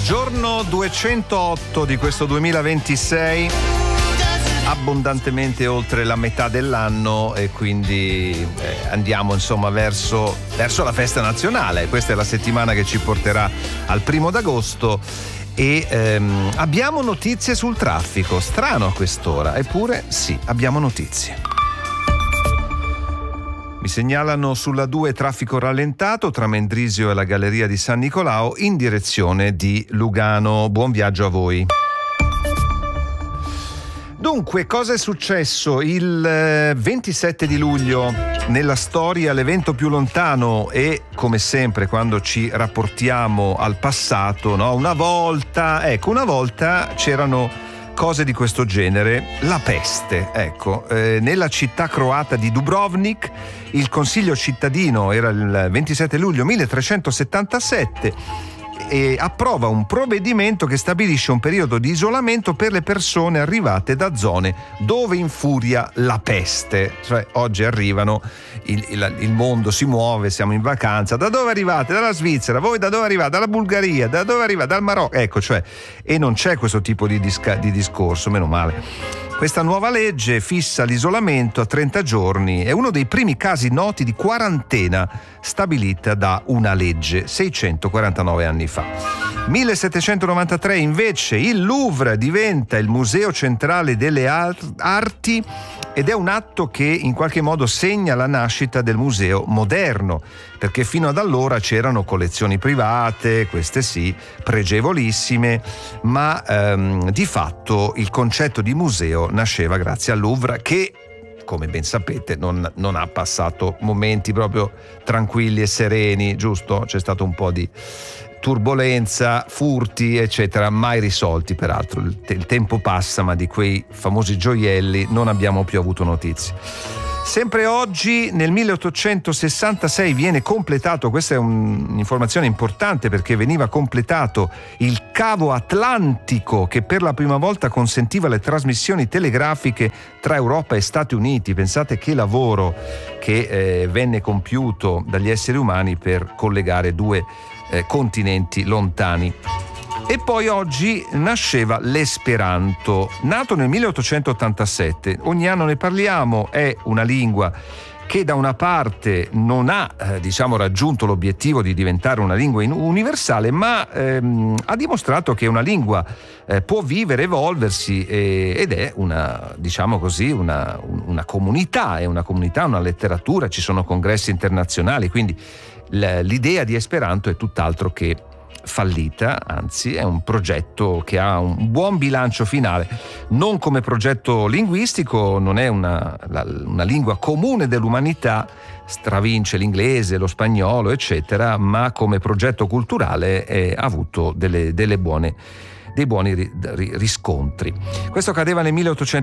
Giorno 208 di questo 2026, abbondantemente oltre la metà dell'anno, e quindi andiamo insomma verso la festa nazionale. Questa è la settimana che ci porterà al 1° d'agosto e abbiamo notizie sul traffico. Strano a quest'ora, eppure sì, abbiamo notizie. Mi segnalano sulla 2 traffico rallentato tra Mendrisio e la Galleria di San Nicolao in direzione di Lugano. Buon viaggio a voi. Dunque, cosa è successo il 27 di luglio nella storia, l'evento più lontano? E come sempre quando ci rapportiamo al passato, no? Una volta c'erano cose di questo genere. La peste, nella città croata di Dubrovnik il consiglio cittadino, era il 27 luglio 1377, e approva un provvedimento che stabilisce un periodo di isolamento per le persone arrivate da zone dove infuria la peste. Cioè, oggi arrivano, il mondo si muove, siamo in vacanza. Da dove arrivate? Dalla Svizzera. Voi da dove arrivate? Dalla Bulgaria. Da dove arrivate? Dal Marocco. E non c'è questo tipo di discorso, meno male. Questa nuova legge fissa l'isolamento a 30 giorni, è uno dei primi casi noti di quarantena stabilita da una legge 649 anni fa. 1793 invece il Louvre diventa il Museo Centrale delle Arti ed è un atto che in qualche modo segna la nascita del museo moderno, perché fino ad allora c'erano collezioni private, queste sì, pregevolissime, ma di fatto il concetto di museo nasceva grazie al Louvre, che, come ben sapete, non ha passato momenti proprio tranquilli e sereni, giusto? C'è stato un po' di turbolenza, furti, eccetera, mai risolti peraltro. Il tempo passa, ma di quei famosi gioielli non abbiamo più avuto notizie. Sempre oggi, nel 1866, viene completato, questa è un'informazione importante perché veniva completato il cavo atlantico che per la prima volta consentiva le trasmissioni telegrafiche tra Europa e Stati Uniti. Pensate che lavoro che venne compiuto dagli esseri umani per collegare due continenti lontani. E poi oggi nasceva l'esperanto, nato nel 1887. Ogni anno ne parliamo, è una lingua che da una parte non ha raggiunto l'obiettivo di diventare una lingua universale, ma ha dimostrato che una lingua può vivere, evolversi ed è una comunità, una letteratura, ci sono congressi internazionali, quindi l'idea di Esperanto è tutt'altro che fallita, anzi è un progetto che ha un buon bilancio finale, non come progetto linguistico, non è una lingua comune dell'umanità, stravince l'inglese, lo spagnolo, eccetera, ma come progetto culturale ha avuto dei buoni riscontri. Questo accadeva nel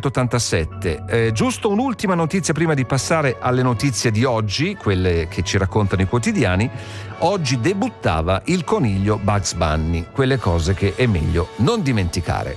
1887. Giusto un'ultima notizia prima di passare alle notizie di oggi, quelle che ci raccontano i quotidiani. Oggi debuttava il coniglio Bugs Bunny, quelle cose che è meglio non dimenticare.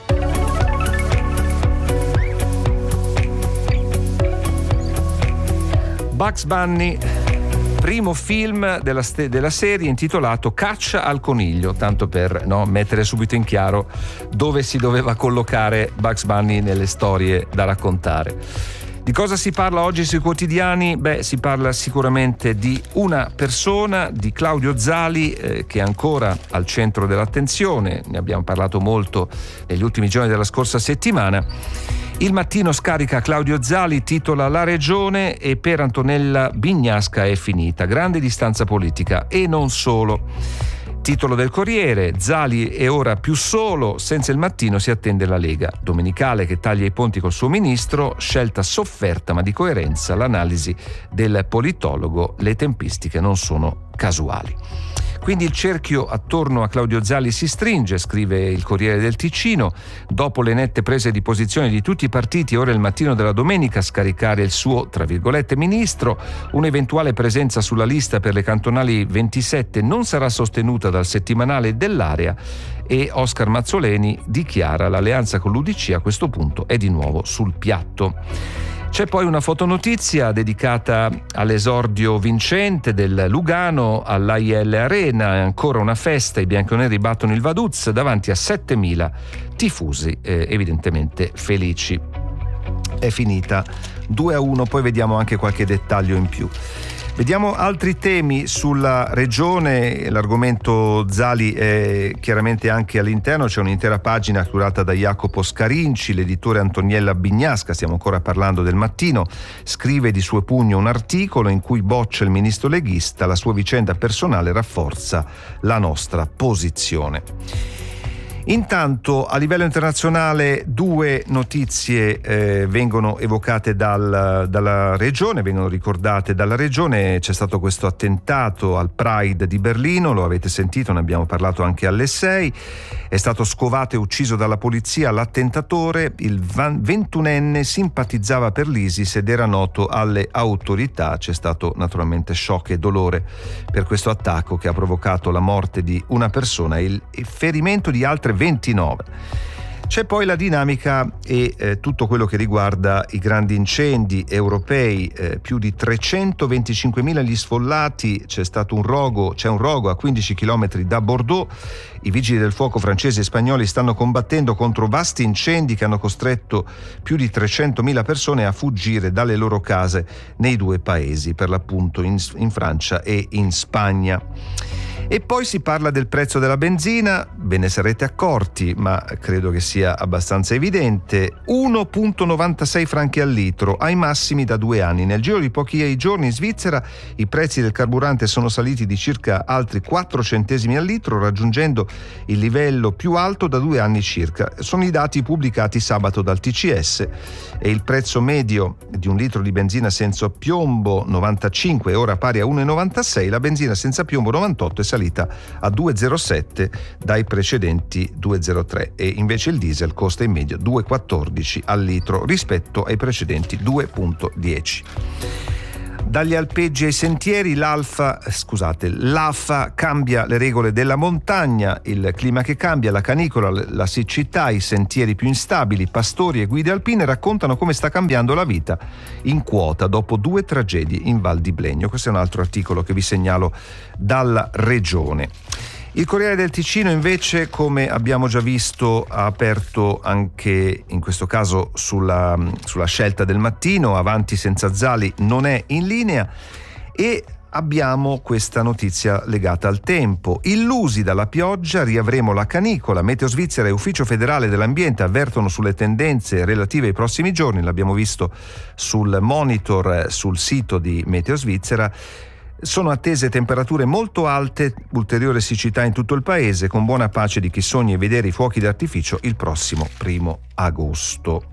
Bugs Bunny, primo film della serie intitolato Caccia al coniglio, tanto per mettere subito in chiaro dove si doveva collocare Bugs Bunny nelle storie da raccontare. Di cosa si parla oggi sui quotidiani? Si parla sicuramente di una persona, di Claudio Zali, che è ancora al centro dell'attenzione. Ne abbiamo parlato molto negli ultimi giorni della scorsa settimana. Il Mattino scarica Claudio Zali, titola La Regione e per Antonella Bignasca è finita. Grande distanza politica e non solo. Titolo del Corriere, Zali è ora più solo, senza il Mattino si attende la Lega. Domenicale che taglia i ponti col suo ministro, scelta sofferta ma di coerenza, l'analisi del politologo, le tempistiche non sono casuali. Quindi il cerchio attorno a Claudio Zali si stringe, scrive il Corriere del Ticino. Dopo le nette prese di posizione di tutti i partiti, ora è il mattino della domenica a scaricare il suo, tra virgolette, ministro. Un'eventuale presenza sulla lista per le cantonali 27 non sarà sostenuta dal settimanale dell'area e Oscar Mazzoleni dichiara l'alleanza con l'UDC a questo punto è di nuovo sul piatto. C'è poi una fotonotizia dedicata all'esordio vincente del Lugano all'AIL Arena. È ancora una festa, i bianconeri battono il Vaduz davanti a 7.000 tifosi, evidentemente felici. È finita 2-1, poi vediamo anche qualche dettaglio in più. Vediamo altri temi sulla regione. L'argomento Zali è chiaramente anche all'interno, c'è un'intera pagina curata da Jacopo Scarinci, l'editore Antoniella Bignasca, stiamo ancora parlando del Mattino, scrive di suo pugno un articolo in cui boccia il ministro leghista, la sua vicenda personale rafforza la nostra posizione. Intanto a livello internazionale due notizie vengono evocate dalla regione, vengono ricordate dalla regione. C'è stato questo attentato al Pride di Berlino, lo avete sentito, ne abbiamo parlato anche alle 6. È stato scovato e ucciso dalla polizia l'attentatore, il 21enne simpatizzava per l'ISIS ed era noto alle autorità. C'è stato naturalmente shock e dolore per questo attacco che ha provocato la morte di una persona e il ferimento di altre 29. C'è poi la dinamica e tutto quello che riguarda i grandi incendi europei, più di 325.000 gli sfollati, c'è un rogo a 15 km da Bordeaux. I vigili del fuoco francesi e spagnoli stanno combattendo contro vasti incendi che hanno costretto più di 300.000 persone a fuggire dalle loro case nei due paesi, per l'appunto in Francia e in Spagna. E poi si parla del prezzo della benzina, ve ne sarete accorti, ma credo che sia abbastanza evidente. 1,96 franchi al litro, ai massimi da 2 anni. Nel giro di pochi giorni in Svizzera i prezzi del carburante sono saliti di circa altri 4 centesimi al litro, raggiungendo il livello più alto da 2 anni circa. Sono i dati pubblicati sabato dal TCS e il prezzo medio di un litro di benzina senza piombo 95 è ora pari a 1,96, la benzina senza piombo 98 è salita a 2,07 dai precedenti 2,03 e invece il diesel costa in media 2,14 al litro rispetto ai precedenti 2,10. Dagli alpeggi ai sentieri, l'AFA cambia le regole della montagna, il clima che cambia, la canicola, la siccità, i sentieri più instabili, pastori e guide alpine raccontano come sta cambiando la vita in quota dopo 2 tragedie in Val di Blegno. Questo è un altro articolo che vi segnalo dalla regione. Il Corriere del Ticino invece, come abbiamo già visto, ha aperto anche in questo caso sulla scelta del Mattino, avanti senza Zali non è in linea, e abbiamo questa notizia legata al tempo. Illusi dalla pioggia, riavremo la canicola. Meteo Svizzera e Ufficio Federale dell'Ambiente avvertono sulle tendenze relative ai prossimi giorni, l'abbiamo visto sul monitor sul sito di Meteo Svizzera. Sono attese temperature molto alte, ulteriore siccità in tutto il paese, con buona pace di chi sogna di vedere i fuochi d'artificio il prossimo 1 agosto.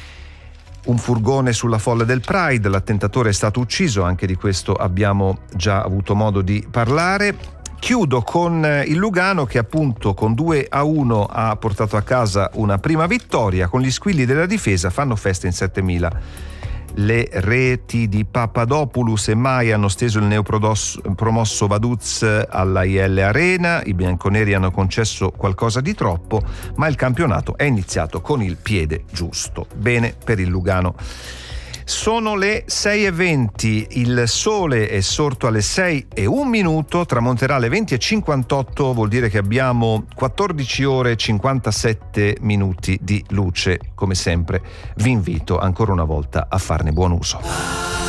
Un furgone sulla folla del Pride, l'attentatore è stato ucciso, anche di questo abbiamo già avuto modo di parlare. Chiudo con il Lugano che appunto con 2-1 ha portato a casa una prima vittoria, con gli squilli della difesa fanno festa in 7.000. Le reti di Papadopoulos e Mai hanno steso il neopromosso Vaduz all'AIL Arena, i bianconeri hanno concesso qualcosa di troppo, ma il campionato è iniziato con il piede giusto. Bene per il Lugano. Sono le 6:20, il sole è sorto alle 6:01, tramonterà alle 20:58, vuol dire che abbiamo 14 ore e 57 minuti di luce. Come sempre vi invito ancora una volta a farne buon uso.